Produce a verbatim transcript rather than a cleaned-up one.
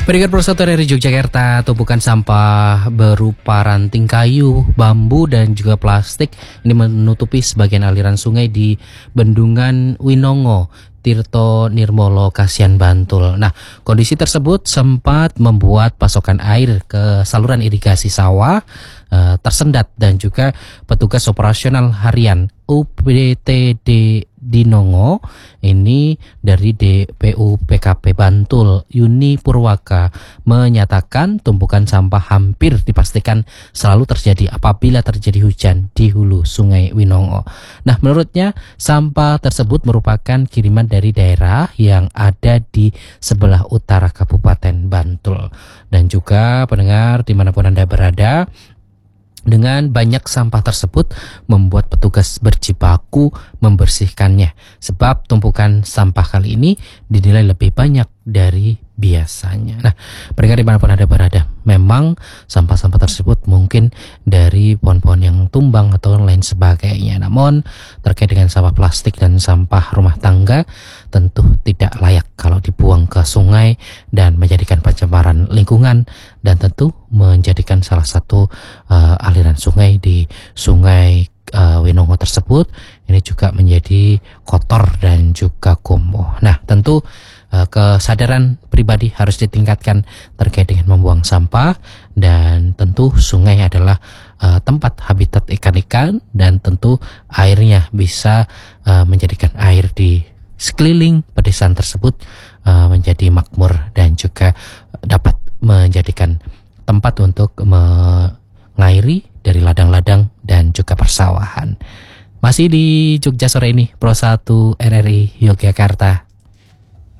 Peringkat Persatuan dari Yogyakarta, tumpukan sampah berupa ranting kayu, bambu, dan juga plastik ini menutupi sebagian aliran sungai di Bendungan Winongo, Tirto Nirmolo, Kasihan, Bantul. Nah, kondisi tersebut sempat membuat pasokan air ke saluran irigasi sawah uh, tersendat dan juga petugas operasional harian U P T D Dinongo ini dari D P U P K P Bantul Yuni Purwaka menyatakan tumpukan sampah hampir dipastikan selalu terjadi apabila terjadi hujan di hulu Sungai Winongo. Nah, menurutnya sampah tersebut merupakan kiriman dari daerah yang ada di sebelah utara Kabupaten Bantul. Dan juga pendengar dimanapun Anda berada, dengan banyak sampah tersebut membuat petugas berjibaku membersihkannya, sebab tumpukan sampah kali ini dinilai lebih banyak dari biasanya. Nah, mereka dimanapun Anda berada, memang sampah-sampah tersebut mungkin dari pohon-pohon yang tumbang atau lain sebagainya. Namun terkait dengan sampah plastik dan sampah rumah tangga tentu tidak layak kalau dibuang ke sungai dan menjadikan pencemaran lingkungan, dan tentu menjadikan salah satu uh, aliran sungai di Sungai uh, Winongo tersebut ini juga menjadi kotor dan juga kumuh. Nah, tentu uh, kesadaran pribadi harus ditingkatkan terkait dengan membuang sampah, dan tentu sungai adalah uh, tempat habitat ikan-ikan, dan tentu airnya bisa uh, menjadikan air di sekeliling pedesaan tersebut uh, menjadi makmur dan juga dapat menjadikan tempat untuk mengairi dari ladang-ladang dan juga persawahan. Masih di Jogja sore ini, Pro satu R R I Yogyakarta.